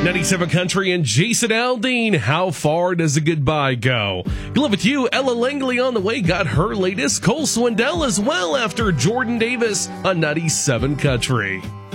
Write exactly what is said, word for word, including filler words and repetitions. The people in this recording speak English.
ninety-seven Country and Jason Aldean. How far does a goodbye go? Good luck with you. Ella Langley on the way got her latest. Cole Swindell as well after Jordan Davis on ninety-seven Country.